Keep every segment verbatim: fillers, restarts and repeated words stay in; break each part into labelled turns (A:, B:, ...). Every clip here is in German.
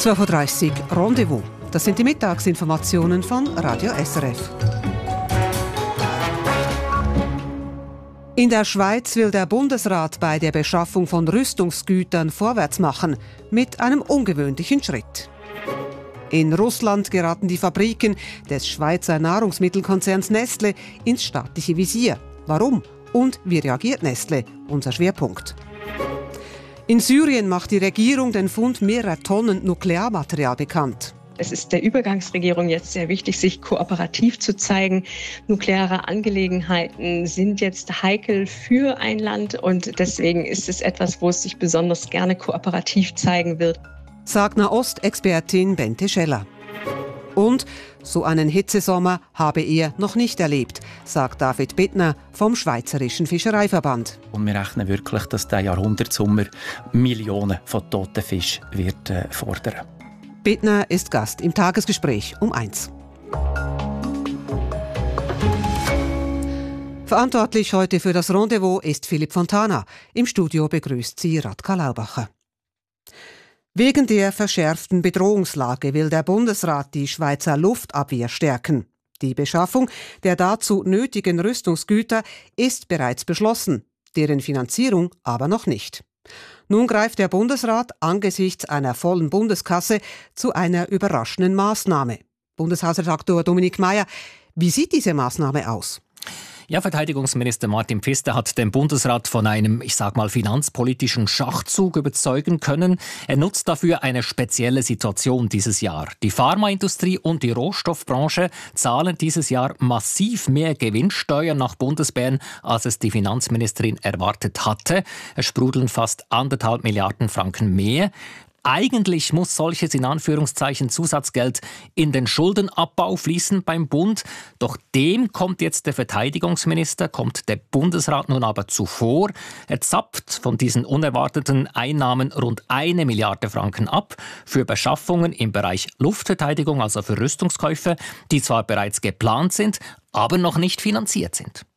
A: zwölf Uhr dreißig Rendezvous. Das sind die Mittagsinformationen von Radio S R F. In der Schweiz will der Bundesrat bei der Beschaffung von Rüstungsgütern vorwärts machen, mit einem ungewöhnlichen Schritt. In Russland geraten die Fabriken des Schweizer Nahrungsmittelkonzerns Nestle ins staatliche Visier. Warum? Und wie reagiert Nestle? Unser Schwerpunkt. In Syrien macht die Regierung den Fund mehrerer Tonnen Nuklearmaterial bekannt.
B: Es ist der Übergangsregierung jetzt sehr wichtig, sich kooperativ zu zeigen. Nukleare Angelegenheiten sind jetzt heikel für ein Land und deswegen ist es etwas, wo es sich besonders gerne kooperativ zeigen wird.
A: Sagt Nahost-Expertin Bente Scheller. Und so einen Hitzesommer habe er noch nicht erlebt, sagt David Bittner vom Schweizerischen Fischereiverband.
C: Und wir rechnen wirklich, dass der Jahrhundertsommer Millionen von toten Fischen wird äh, fordern.
A: Bittner ist Gast im Tagesgespräch um eins. Verantwortlich heute für das Rendezvous ist Philipp Fontana. Im Studio begrüßt sie Radka Laubacher. Wegen der verschärften Bedrohungslage will der Bundesrat die Schweizer Luftabwehr stärken. Die Beschaffung der dazu nötigen Rüstungsgüter ist bereits beschlossen, deren Finanzierung aber noch nicht. Nun greift der Bundesrat angesichts einer vollen Bundeskasse zu einer überraschenden Maßnahme. Bundeshausredaktor Dominik Meier, wie sieht diese Maßnahme aus?
D: Ja, Verteidigungsminister Martin Pfister hat den Bundesrat von einem, ich sag mal, finanzpolitischen Schachzug überzeugen können. Er nutzt dafür eine spezielle Situation dieses Jahr. Die Pharmaindustrie und die Rohstoffbranche zahlen dieses Jahr massiv mehr Gewinnsteuern nach Bundesbern, als es die Finanzministerin erwartet hatte. Es sprudeln fast anderthalb Milliarden Franken mehr. Eigentlich muss solches in Anführungszeichen Zusatzgeld in den Schuldenabbau fließen beim Bund. Doch dem kommt jetzt der Verteidigungsminister, kommt der Bundesrat nun aber zuvor. Er zapft von diesen unerwarteten Einnahmen rund eine Milliarde Franken ab für Beschaffungen im Bereich Luftverteidigung, also für Rüstungskäufe, die zwar bereits geplant sind, aber noch nicht finanziert sind.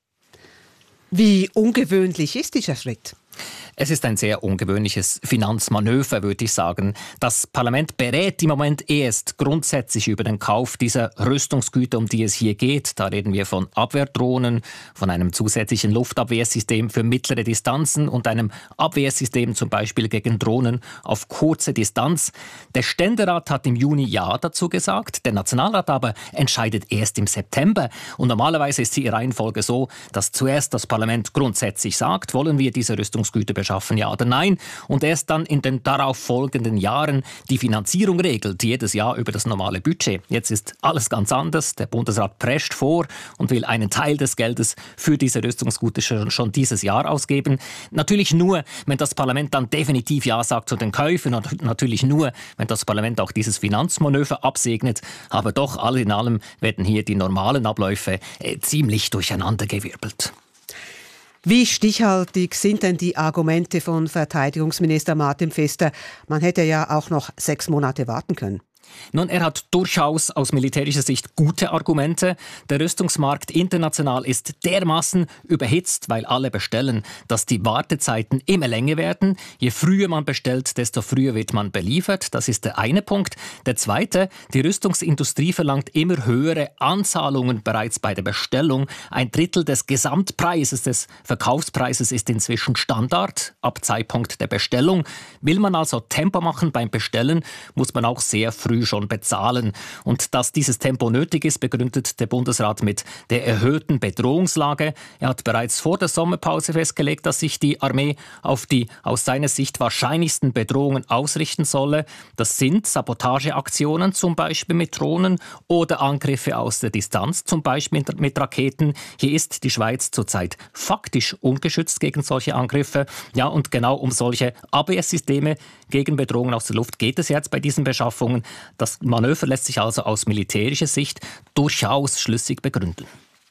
A: Wie ungewöhnlich ist dieser Schritt?
D: Es ist ein sehr ungewöhnliches Finanzmanöver, würde ich sagen. Das Parlament berät im Moment erst grundsätzlich über den Kauf dieser Rüstungsgüter, um die es hier geht. Da reden wir von Abwehrdrohnen, von einem zusätzlichen Luftabwehrsystem für mittlere Distanzen und einem Abwehrsystem zum Beispiel gegen Drohnen auf kurze Distanz. Der Ständerat hat im Juni Ja dazu gesagt, der Nationalrat aber entscheidet erst im September. Und normalerweise ist die Reihenfolge so, dass zuerst das Parlament grundsätzlich sagt, wollen wir diese Rüstungsgüter beschaffen, ja oder nein, und erst dann in den darauf folgenden Jahren die Finanzierung regelt, jedes Jahr über das normale Budget. Jetzt ist alles ganz anders. Der Bundesrat prescht vor und will einen Teil des Geldes für diese Rüstungsgüter schon, schon dieses Jahr ausgeben. Natürlich nur, wenn das Parlament dann definitiv Ja sagt zu den Käufen und natürlich nur, wenn das Parlament auch dieses Finanzmanöver absegnet. Aber doch, alles in allem werden hier die normalen Abläufe äh, ziemlich durcheinandergewirbelt.
A: Wie stichhaltig sind denn die Argumente von Verteidigungsminister Martin Pfister? Man hätte ja auch noch sechs Monate warten können.
D: Nun, er hat durchaus aus militärischer Sicht gute Argumente. Der Rüstungsmarkt international ist dermaßen überhitzt, weil alle bestellen, dass die Wartezeiten immer länger werden. Je früher man bestellt, desto früher wird man beliefert. Das ist der eine Punkt. Der zweite, die Rüstungsindustrie verlangt immer höhere Anzahlungen bereits bei der Bestellung. Ein Drittel des Gesamtpreises, des Verkaufspreises ist inzwischen Standard ab Zeitpunkt der Bestellung. Will man also Tempo machen beim Bestellen, muss man auch sehr früh schon bezahlen. Und dass dieses Tempo nötig ist, begründet der Bundesrat mit der erhöhten Bedrohungslage. Er hat bereits vor der Sommerpause festgelegt, dass sich die Armee auf die aus seiner Sicht wahrscheinlichsten Bedrohungen ausrichten solle. Das sind Sabotageaktionen, zum Beispiel mit Drohnen, oder Angriffe aus der Distanz, zum Beispiel mit Raketen. Hier ist die Schweiz zurzeit faktisch ungeschützt gegen solche Angriffe. Ja, und genau um solche Abwehrsysteme gegen Bedrohungen aus der Luft geht es jetzt bei diesen Beschaffungen. Das Manöver lässt sich also aus militärischer Sicht durchaus schlüssig begründen.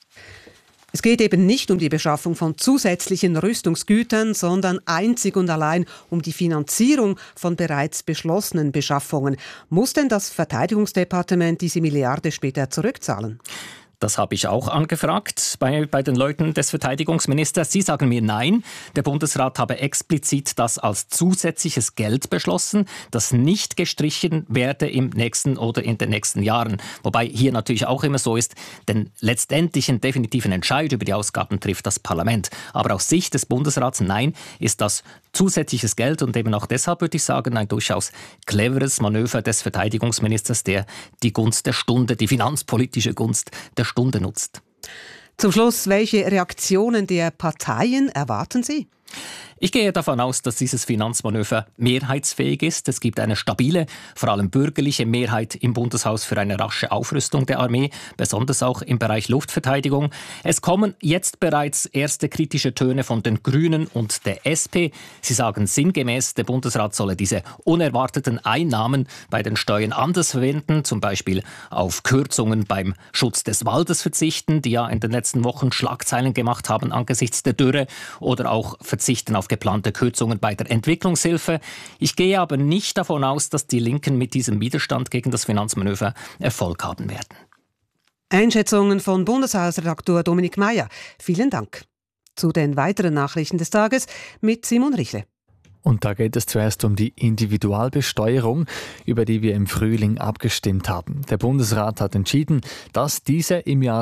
A: Es geht eben nicht um die Beschaffung von zusätzlichen Rüstungsgütern, sondern einzig und allein um die Finanzierung von bereits beschlossenen Beschaffungen. Muss denn das Verteidigungsdepartement diese Milliarde später zurückzahlen?
D: Das habe ich auch angefragt bei, bei den Leuten des Verteidigungsministers. Sie sagen mir nein. Der Bundesrat habe explizit das als zusätzliches Geld beschlossen, das nicht gestrichen werde im nächsten oder in den nächsten Jahren. Wobei hier natürlich auch immer so ist, denn letztendlich einen definitiven Entscheid über die Ausgaben trifft das Parlament. Aber aus Sicht des Bundesrats, nein, ist das zusätzliches Geld und eben auch deshalb würde ich sagen, ein durchaus cleveres Manöver des Verteidigungsministers, der die Gunst der Stunde, die finanzpolitische Gunst der Stunde nutzt.
A: Zum Schluss, welche Reaktionen der Parteien erwarten Sie?
D: Ich gehe davon aus, dass dieses Finanzmanöver mehrheitsfähig ist. Es gibt eine stabile, vor allem bürgerliche Mehrheit im Bundeshaus für eine rasche Aufrüstung der Armee, besonders auch im Bereich Luftverteidigung. Es kommen jetzt bereits erste kritische Töne von den Grünen und der S P. Sie sagen sinngemäß, der Bundesrat solle diese unerwarteten Einnahmen bei den Steuern anders verwenden, zum Beispiel auf Kürzungen beim Schutz des Waldes verzichten, die ja in den letzten Wochen Schlagzeilen gemacht haben angesichts der Dürre, oder auch verzichten auf geplante Kürzungen bei der Entwicklungshilfe. Ich gehe aber nicht davon aus, dass die Linken mit diesem Widerstand gegen das Finanzmanöver Erfolg haben werden.
A: Einschätzungen von Bundeshausredaktor Dominik Mayer. Vielen Dank. Zu den weiteren Nachrichten des Tages mit Simon Richle.
E: Und da geht es zuerst um die Individualbesteuerung, über die wir im Frühling abgestimmt haben. Der Bundesrat hat entschieden, dass diese im Jahr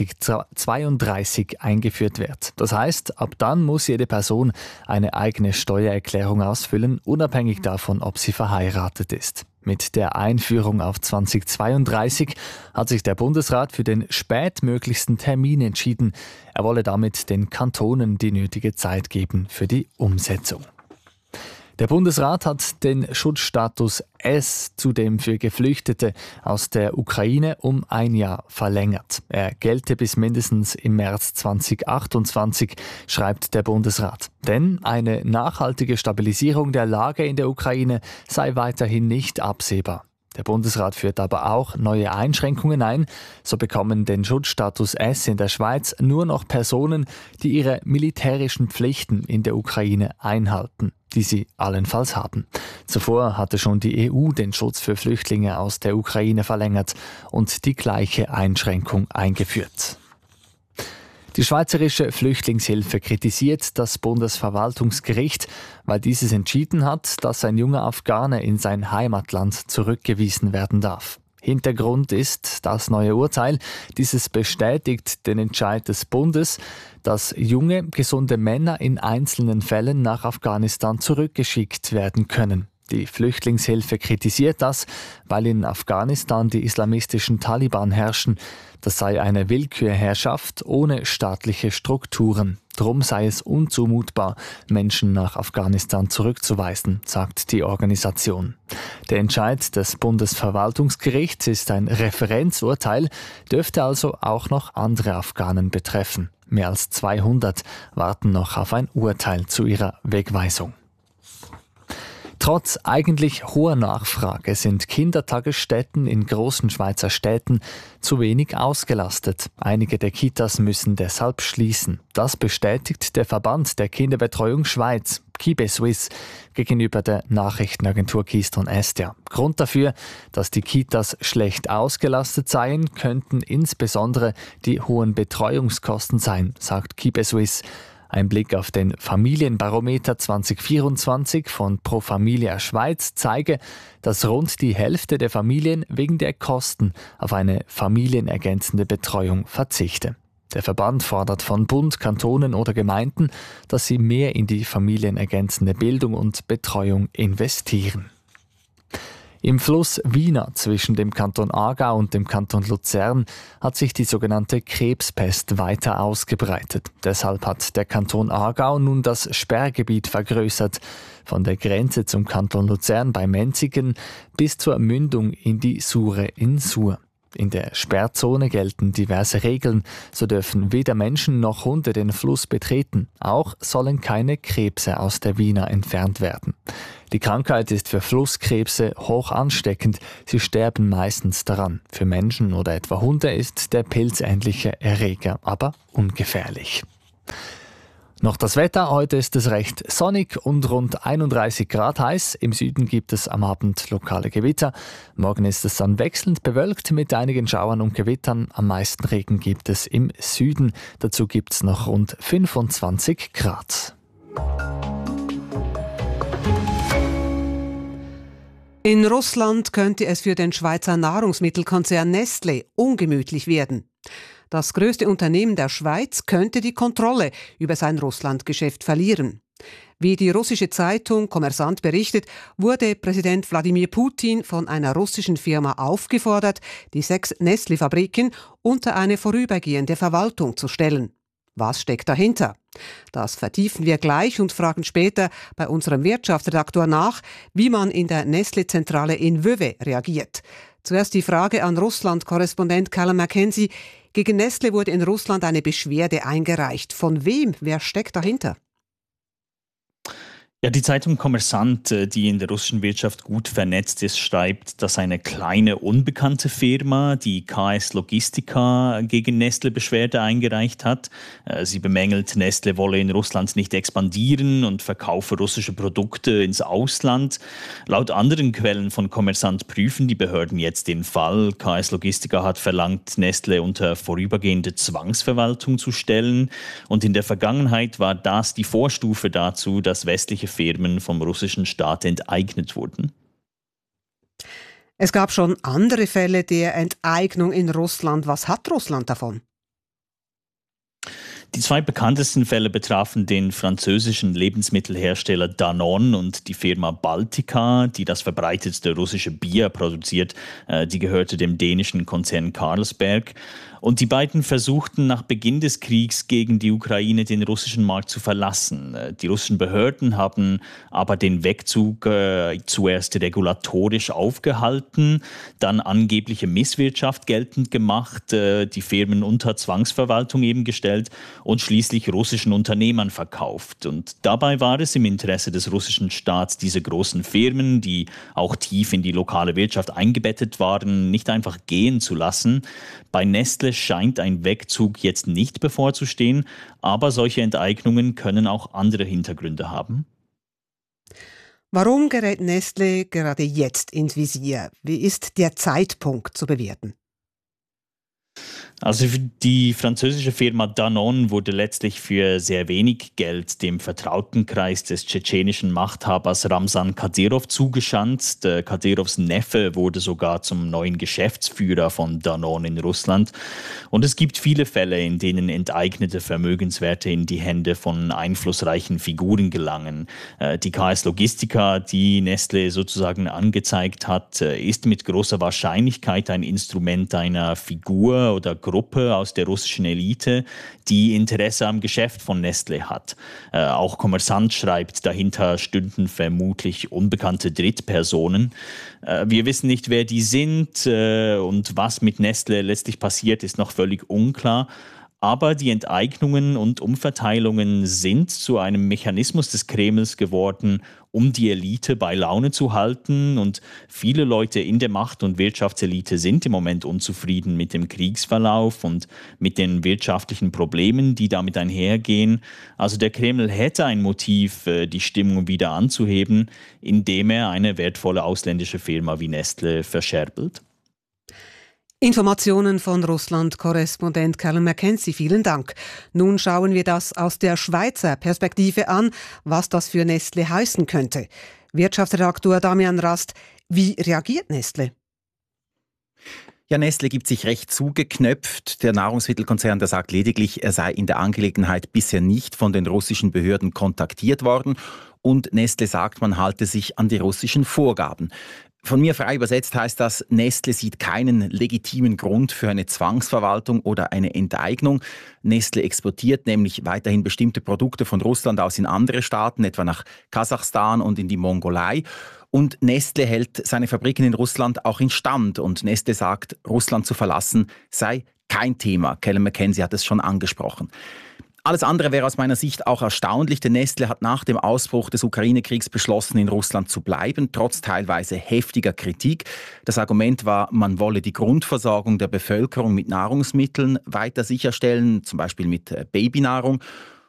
E: zweitausendzweiunddreißig eingeführt wird. Das heißt, ab dann muss jede Person eine eigene Steuererklärung ausfüllen, unabhängig davon, ob sie verheiratet ist. Mit der Einführung auf zweitausendzweiunddreißig hat sich der Bundesrat für den spätmöglichsten Termin entschieden. Er wolle damit den Kantonen die nötige Zeit geben für die Umsetzung. Der Bundesrat hat den Schutzstatus S zudem für Geflüchtete aus der Ukraine um ein Jahr verlängert. Er gelte bis mindestens im März zweitausendachtundzwanzig, schreibt der Bundesrat. Denn eine nachhaltige Stabilisierung der Lage in der Ukraine sei weiterhin nicht absehbar. Der Bundesrat führt aber auch neue Einschränkungen ein. So bekommen den Schutzstatus S in der Schweiz nur noch Personen, die ihre militärischen Pflichten in der Ukraine einhalten, die sie allenfalls haben. Zuvor hatte schon die E U den Schutz für Flüchtlinge aus der Ukraine verlängert und die gleiche Einschränkung eingeführt. Die Schweizerische Flüchtlingshilfe kritisiert das Bundesverwaltungsgericht, weil dieses entschieden hat, dass ein junger Afghane in sein Heimatland zurückgewiesen werden darf. Hintergrund ist das neue Urteil. Dieses bestätigt den Entscheid des Bundes, dass junge, gesunde Männer in einzelnen Fällen nach Afghanistan zurückgeschickt werden können. Die Flüchtlingshilfe kritisiert das, weil in Afghanistan die islamistischen Taliban herrschen. Das sei eine Willkürherrschaft ohne staatliche Strukturen. Drum sei es unzumutbar, Menschen nach Afghanistan zurückzuweisen, sagt die Organisation. Der Entscheid des Bundesverwaltungsgerichts ist ein Referenzurteil, dürfte also auch noch andere Afghanen betreffen. Mehr als zweihundert warten noch auf ein Urteil zu ihrer Wegweisung. Trotz eigentlich hoher Nachfrage sind Kindertagesstätten in großen Schweizer Städten zu wenig ausgelastet. Einige der Kitas müssen deshalb schließen. Das bestätigt der Verband der Kinderbetreuung Schweiz, KiBeSuisse, gegenüber der Nachrichtenagentur Keystone Estia. Grund dafür, dass die Kitas schlecht ausgelastet seien, könnten insbesondere die hohen Betreuungskosten sein, sagt KiBeSuisse. Ein Blick auf den Familienbarometer zwanzig vierundzwanzig von Pro Familia Schweiz zeige, dass rund die Hälfte der Familien wegen der Kosten auf eine familienergänzende Betreuung verzichte. Der Verband fordert von Bund, Kantonen oder Gemeinden, dass sie mehr in die familienergänzende Bildung und Betreuung investieren. Im Fluss Wiener zwischen dem Kanton Aargau und dem Kanton Luzern hat sich die sogenannte Krebspest weiter ausgebreitet. Deshalb hat der Kanton Aargau nun das Sperrgebiet vergrößert, von der Grenze zum Kanton Luzern bei Menzigen bis zur Mündung in die Sure in Sur. In der Sperrzone gelten diverse Regeln, so dürfen weder Menschen noch Hunde den Fluss betreten. Auch sollen keine Krebse aus der Wiener entfernt werden. Die Krankheit ist für Flusskrebse hoch ansteckend, sie sterben meistens daran. Für Menschen oder etwa Hunde ist der pilzähnliche Erreger aber ungefährlich. Noch das Wetter. Heute ist es recht sonnig und rund einunddreißig Grad heiß. Im Süden gibt es am Abend lokale Gewitter. Morgen ist es dann wechselnd bewölkt mit einigen Schauern und Gewittern. Am meisten Regen gibt es im Süden. Dazu gibt es noch rund fünfundzwanzig Grad.
A: In Russland könnte es für den Schweizer Nahrungsmittelkonzern Nestlé ungemütlich werden. Das größte Unternehmen der Schweiz könnte die Kontrolle über sein Russlandgeschäft verlieren. Wie die russische Zeitung Kommersant berichtet, wurde Präsident Wladimir Putin von einer russischen Firma aufgefordert, die sechs Nestlé-Fabriken unter eine vorübergehende Verwaltung zu stellen. Was steckt dahinter? Das vertiefen wir gleich und fragen später bei unserem Wirtschaftsredaktor nach, wie man in der Nestlé-Zentrale in Vevey reagiert. Zuerst die Frage an Russland-Korrespondent Callum Mackenzie. Gegen Nestlé wurde in Russland eine Beschwerde eingereicht. Von wem? Wer steckt dahinter?
F: Ja, die Zeitung Kommersant, die in der russischen Wirtschaft gut vernetzt ist, schreibt, dass eine kleine unbekannte Firma, die K S Logistica, gegen Nestlé Beschwerde eingereicht hat. Sie bemängelt, Nestlé wolle in Russland nicht expandieren und verkaufe russische Produkte ins Ausland. Laut anderen Quellen von Kommersant prüfen die Behörden jetzt den Fall. K S Logistica hat verlangt, Nestlé unter vorübergehende Zwangsverwaltung zu stellen. Und in der Vergangenheit war das die Vorstufe dazu, dass westliche Firmen vom russischen Staat enteignet wurden.
A: Es gab schon andere Fälle der Enteignung in Russland. Was hat Russland davon?
F: Die zwei bekanntesten Fälle betrafen den französischen Lebensmittelhersteller Danone und die Firma Baltika, die das verbreitetste russische Bier produziert. Die gehörte dem dänischen Konzern Carlsberg. Und die beiden versuchten nach Beginn des Kriegs gegen die Ukraine den russischen Markt zu verlassen. Die russischen Behörden haben aber den Wegzug äh, zuerst regulatorisch aufgehalten, dann angebliche Misswirtschaft geltend gemacht, äh, die Firmen unter Zwangsverwaltung eben gestellt und schließlich russischen Unternehmern verkauft. Und dabei war es im Interesse des russischen Staats, diese großen Firmen, die auch tief in die lokale Wirtschaft eingebettet waren, nicht einfach gehen zu lassen. Bei Nestlé scheint ein Wegzug jetzt nicht bevorzustehen, aber solche Enteignungen können auch andere Hintergründe haben.
A: Warum gerät Nestlé gerade jetzt ins Visier? Wie ist der Zeitpunkt zu bewerten?
F: Also die französische Firma Danone wurde letztlich für sehr wenig Geld dem Vertrautenkreis des tschetschenischen Machthabers Ramsan Kadyrov zugeschanzt. Kadyrovs Neffe wurde sogar zum neuen Geschäftsführer von Danone in Russland. Und es gibt viele Fälle, in denen enteignete Vermögenswerte in die Hände von einflussreichen Figuren gelangen. Die K S Logistica, die Nestlé sozusagen angezeigt hat, ist mit großer Wahrscheinlichkeit ein Instrument einer Figur oder Gruppe aus der russischen Elite, die Interesse am Geschäft von Nestlé hat. Äh, auch Kommersant schreibt, dahinter stünden vermutlich unbekannte Drittpersonen. Äh, wir wissen nicht, wer die sind äh, und was mit Nestlé letztlich passiert, ist noch völlig unklar. Aber die Enteignungen und Umverteilungen sind zu einem Mechanismus des Kremls geworden, um die Elite bei Laune zu halten. Und viele Leute in der Macht- und Wirtschaftselite sind im Moment unzufrieden mit dem Kriegsverlauf und mit den wirtschaftlichen Problemen, die damit einhergehen. Also der Kreml hätte ein Motiv, die Stimmung wieder anzuheben, indem er eine wertvolle ausländische Firma wie Nestlé verscherbelt.
A: Informationen von Russland-Korrespondent Callum Mackenzie, vielen Dank. Nun schauen wir das aus der Schweizer Perspektive an, was das für Nestlé heißen könnte. Wirtschaftsredaktor Damian Rast, wie reagiert Nestlé?
G: Ja, Nestlé gibt sich recht zugeknöpft. Der Nahrungsmittelkonzern, der sagt lediglich, er sei in der Angelegenheit bisher nicht von den russischen Behörden kontaktiert worden. Und Nestlé sagt, man halte sich an die russischen Vorgaben. Von mir frei übersetzt heißt das, Nestlé sieht keinen legitimen Grund für eine Zwangsverwaltung oder eine Enteignung. Nestlé exportiert nämlich weiterhin bestimmte Produkte von Russland aus in andere Staaten, etwa nach Kasachstan und in die Mongolei. Und Nestlé hält seine Fabriken in Russland auch instand. Und Nestlé sagt, Russland zu verlassen sei kein Thema. Callum Mackenzie hat es schon angesprochen. Alles andere wäre aus meiner Sicht auch erstaunlich, denn Nestlé hat nach dem Ausbruch des Ukraine-Kriegs beschlossen, in Russland zu bleiben, trotz teilweise heftiger Kritik. Das Argument war, man wolle die Grundversorgung der Bevölkerung mit Nahrungsmitteln weiter sicherstellen, zum Beispiel mit Babynahrung.